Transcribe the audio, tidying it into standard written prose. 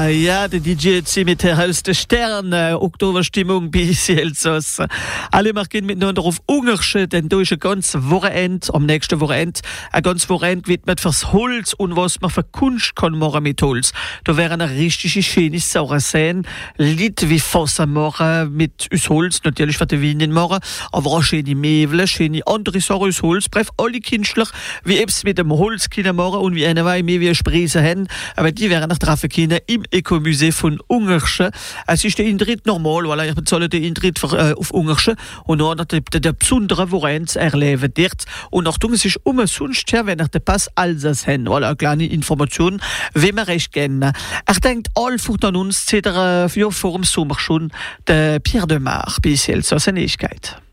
Ja, der DJ Zimiter aus der Stern, Oktoberstimmung bis Elsass. Alle machen miteinander auf Ungersche, denn da ist ein ganz Wochenende, am nächsten Wochenende, ein ganz Wochenende widmet fürs Holz und was man für Kunst kann machen mit Holz. Da wären eine richtige schöne Sache sein, Lied wie Fasser machen mit aus Holz, natürlich für die Wien machen, aber auch schöne Möbel, schöne andere Sachen aus Holz, bref, alle Künstler, wie eben mit dem Holz können machen und wie eine Weile mehr wie Spreise haben, aber die wären nach Drafe können im Ökomusee von Ungersche. Es ist der Eintritt normal, voilà, ich bezahle den Eintritt auf Ungersche und dann der besondere Wochenend erleben dort. Und Achtung, es ist umsonst her, wenn ich den Pass Alsace haben. Voilà, eine kleine Information, wie wir recht kennen. Ich denke, all von uns, vor dem Sommer schon, der Pierre de Mar, bis Elsass eine Ewigkeit.